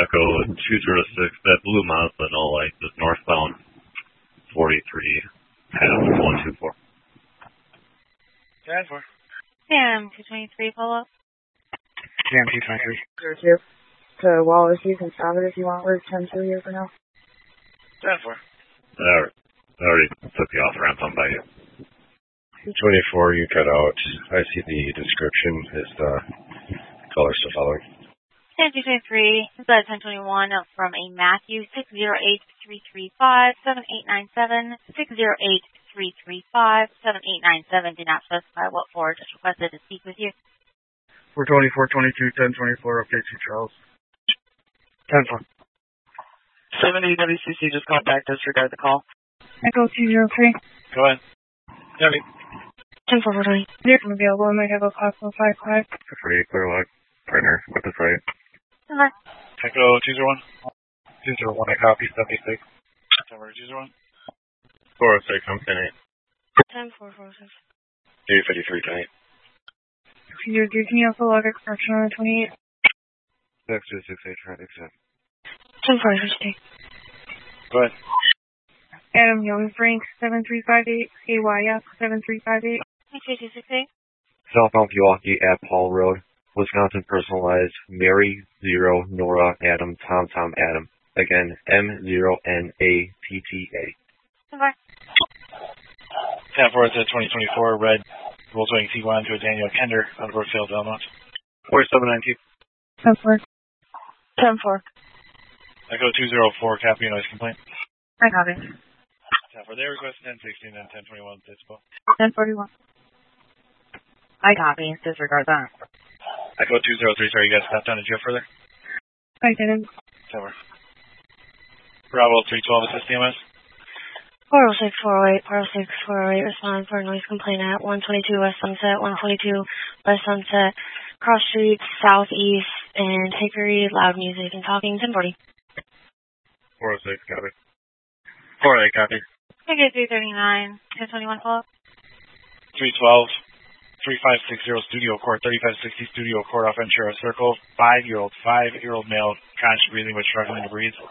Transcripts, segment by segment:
Echo 206, that blue Mazda no light is northbound 43, Adam 124. Stand for. Sam 223, follow up. Sam 223. 02. To Wallace, you can stop it if you want. We're 10-2 here for now. Stand for. I already took the off ramp on by you. 24, you cut out. I see the description. Is the color still following? Sam 223, Blood 1021 from a Matthew 608-335-7897, 608-335-7897. Do not specify what for, just requested to speak with you. 424-22, 1024, update to Charles. 10-4. 70 WCC just called back, disregard the call. Echo 203. Go ahead. Debbie. 10-4-20. Zero from available. I might have a class 155. Free, clear log. Partner, with the site. Echo 201. 201, I copy, 76. Number 201. 406, I'm 10-8. 10-4-406. 353, 10-8. Can you also log a correction on the 28? 6268, trying to accept. 10-4-60. Go ahead. Adam Young, Frank 7358, AYF 7358. 268. Southbound Milwaukee at Paul Road, Wisconsin personalized, Mary 0, Nora, Adam, Tom, Adam. Again, M0NATTA. Bye. 10-4, it's a 2024 red Volkswagen Tiguan to a Daniel Kender out of Brookfield, Belmont. 4792. 10-4. 10-4. Echo 204, copy noise complaint. I copy. 10-4, they request 1016 and 1021 dispo. 1041. I copy. Disregard that. Echo 203, sorry, you guys stopped down. Did you go further? I didn't. 10-4. Bravo 312, assist DMS. 406, 408, 406, 408, respond for a noise complaint at 122 West Sunset, 122 West Sunset, cross streets, southeast, and Hickory, loud music and talking, 1040. 406, copy. 48, copy. Okay, 339, 1021, follow up. 312, 3560 Studio Court, 3560 Studio Court off Ventura Circle, 5-year-old male, conscious breathing but struggling to breathe.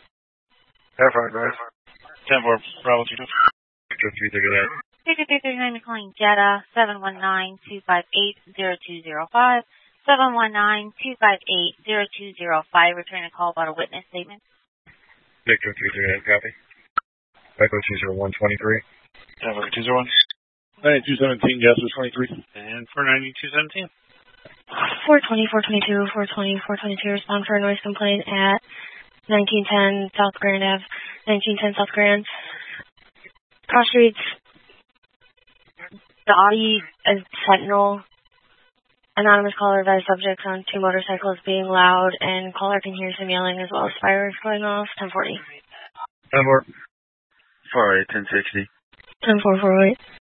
10-4, 10-4, Bravo 2. 339, you're calling Jetta, 719-258-0205, 719-258-0205, return a call about a witness statement. Victor 339, copy. Echo 20123. 10-4, 201. 9217, yes, was 23. And 49217. 420, 422, 420, 422, respond for a noise complaint at 1910 South Grand Ave, 1910 South Grand. Cross streets, the Audi is Sentinel. Anonymous caller advised subjects on 2 motorcycles being loud, and caller can hear some yelling as well as fireworks going off. 1040. 10-4. 408, 1060. 10-4, 408.